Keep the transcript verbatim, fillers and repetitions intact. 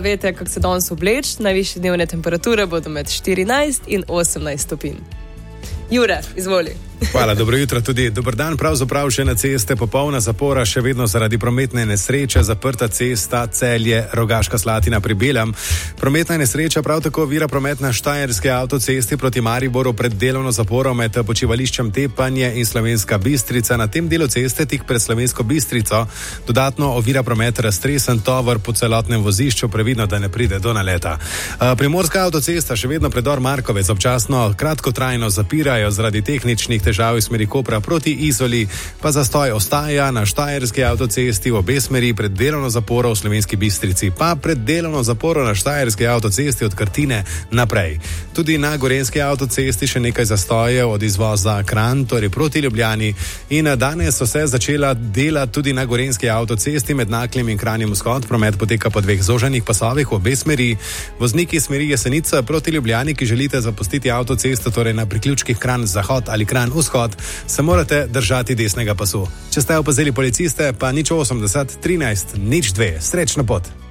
veste, kako se danes obleč. Najvišje dnevne temperature bodo med štirinajst in osemnajst stopinj. Jure, izvoli. Hvala, dobro jutro tudi. Dober dan, pravzaprav še na ceste popolna zapora, še vedno zaradi prometne nesreče, zaprta cesta Celje, Rogaška Slatina pri Belem. Prometna nesreča prav tako ovira promet na Štajerski avtocesti proti Mariboru pred delovno zaporo med počivališčem Tepanje in Slovenska Bistrica. Na tem delu ceste tik pred Slovensko Bistrico dodatno ovira promet raztresen tovor po celotnem vozišču, previdno, da ne pride do naleta. Primorska avtocesta še vedno predor Markovec občasno kratkotrajno zapirajo zaradi tehničnih težav iz smeri Kopra proti Izoli, pa zastoj ostaja na Štajerski avtocesti v obe smeri pred delovno zaporo v Slovenski Bistrici, pa pred delovno zaporo na Štajerski avtocesti od Krtine naprej. Tudi na Gorenjski avtocesti še nekaj zastojev od izvoza Kranj, torej proti Ljubljani, in danes so se začela dela tudi na Gorenjski avtocesti med Naklem in Kranjem vzhod. Promet poteka po dveh zožanih pasovih v obe smeri. Vozniki smeri Jesenica proti Ljubljani, ki želite zapustiti avtocesto, torej na priključkih Kranj zahod ali Kranj vzhod, se morate držati desnega pasu. Če ste opazili policiste, pa nič osemdeset, trinajst, nič dve. Srečno pot!